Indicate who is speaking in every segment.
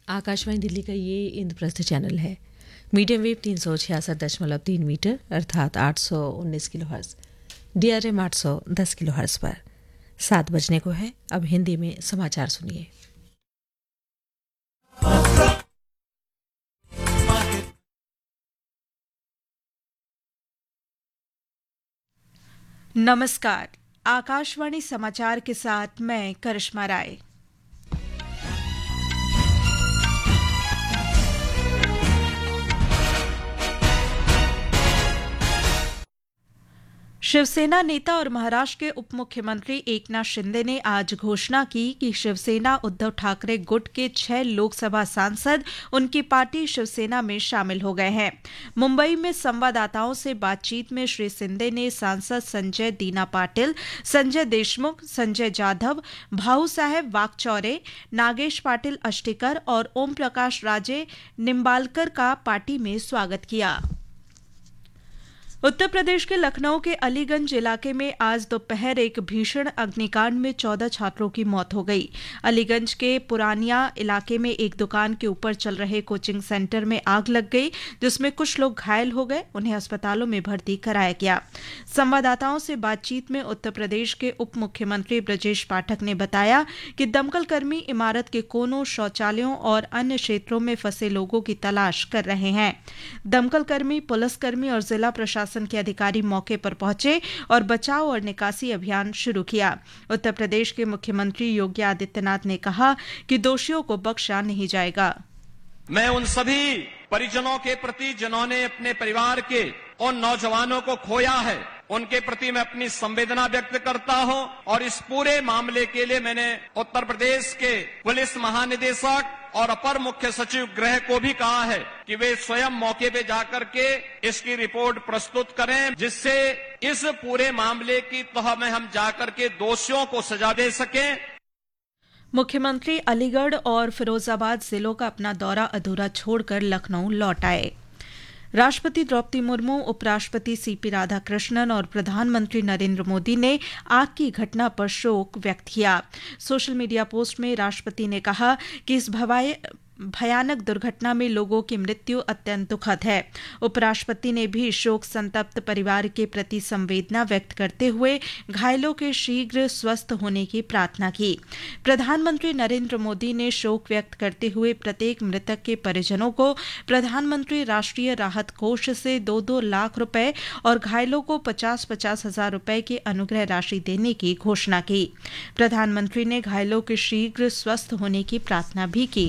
Speaker 1: आकाशवाणी दिल्ली का ये इंद्रप्रस्थ चैनल है। मीडियम वेव 366.3 मीटर अर्थात 819 किलोहर्ट्ज, DRM 810 किलोहर्ट्ज पर 7 बजने को है। अब हिंदी में समाचार सुनिए।
Speaker 2: नमस्कार, आकाशवाणी समाचार के साथ मैं करिश्मा राय। शिवसेना नेता और महाराष्ट्र के उप मुख्यमंत्री एकनाथ शिंदे ने आज घोषणा की कि शिवसेना उद्धव ठाकरे गुट के 6 लोकसभा सांसद उनकी पार्टी शिवसेना में शामिल हो गए हैं। मुंबई में संवाददाताओं से बातचीत में श्री शिंदे ने सांसद संजय दीना पाटिल, संजय देशमुख, संजय जाधव, भाऊ साहेब वाकचौरे, नागेश पाटिल अष्टिकर और ओम प्रकाश राजे निम्बालकर का पार्टी में स्वागत किया। उत्तर प्रदेश के लखनऊ के अलीगंज इलाके में आज दोपहर एक भीषण अग्निकांड में 14 छात्रों की मौत हो गई। अलीगंज के पुरानिया इलाके में एक दुकान के ऊपर चल रहे कोचिंग सेंटर में आग लग गई, जिसमें कुछ लोग घायल हो गए। उन्हें अस्पतालों में भर्ती कराया गया। संवाददाताओं से बातचीत में उत्तर प्रदेश के उप मुख्यमंत्री ब्रजेश पाठक ने बताया कि दमकल कर्मी इमारत के कोनों, शौचालयों और अन्य क्षेत्रों में फंसे लोगों की तलाश कर रहे हैं। दमकल कर्मी, पुलिसकर्मी और जिला प्रशासन के अधिकारी मौके पर पहुंचे और बचाव और निकासी अभियान शुरू किया। उत्तर प्रदेश के मुख्यमंत्री योगी आदित्यनाथ ने कहा कि दोषियों को बख्शा नहीं जाएगा।
Speaker 3: मैं उन सभी परिजनों के प्रति जिन्होंने अपने परिवार के उन नौजवानों को खोया है, उनके प्रति मैं अपनी संवेदना व्यक्त करता हूं और इस पूरे मामले के लिए मैंने उत्तर प्रदेश के पुलिस महानिदेशक और अपर मुख्य सचिव गृह को भी कहा है कि वे स्वयं मौके पे जाकर के इसकी रिपोर्ट प्रस्तुत करें, जिससे इस पूरे मामले की तह में हम जाकर के दोषियों को सजा दे सकें।
Speaker 2: मुख्यमंत्री अलीगढ़ और फिरोजाबाद जिलों का अपना दौरा अधूरा छोड़कर लखनऊ लौट आए। राष्ट्रपति द्रौपदी मुर्मू, उपराष्ट्रपति सीपी राधाकृष्णन और प्रधानमंत्री नरेंद्र मोदी ने आग की घटना पर शोक व्यक्त किया। सोशल मीडिया पोस्ट में राष्ट्रपति ने कहा कि इस भयानक दुर्घटना में लोगों की मृत्यु अत्यंत दुखद है। उपराष्ट्रपति ने भी शोक संतप्त परिवार के प्रति संवेदना व्यक्त करते हुए घायलों के शीघ्र स्वस्थ होने की प्रार्थना की। प्रधानमंत्री नरेंद्र मोदी ने शोक व्यक्त करते हुए प्रत्येक मृतक के परिजनों को प्रधानमंत्री राष्ट्रीय राहत कोष से 2-2 लाख रुपए और घायलों को 50-50 हजार रुपए की अनुग्रह राशि देने की घोषणा की। प्रधानमंत्री ने घायलों के शीघ्र स्वस्थ होने की प्रार्थना भी की।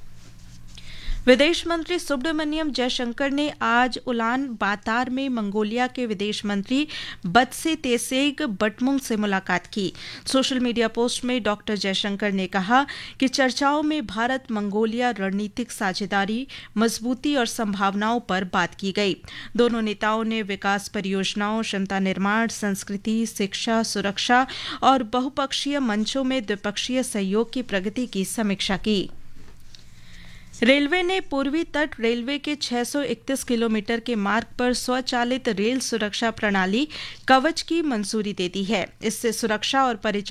Speaker 2: विदेश मंत्री सुब्रमण्यम जयशंकर ने आज उलान बातार में मंगोलिया के विदेश मंत्री बत्से तेसेग बटमुंग से मुलाकात की। सोशल मीडिया पोस्ट में डॉक्टर जयशंकर ने कहा कि चर्चाओं में भारत मंगोलिया रणनीतिक साझेदारी, मजबूती और संभावनाओं पर बात की गई। दोनों नेताओं ने विकास परियोजनाओं, क्षमता निर्माण, संस्कृति, शिक्षा, सुरक्षा और बहुपक्षीय मंचों में द्विपक्षीय सहयोग की प्रगति की समीक्षा की। रेलवे ने पूर्वी तट रेलवे के 631 किलोमीटर के मार्ग पर स्वचालित रेल सुरक्षा प्रणाली कवच की मंजूरी दे दी है। इससे सुरक्षा और परिचालन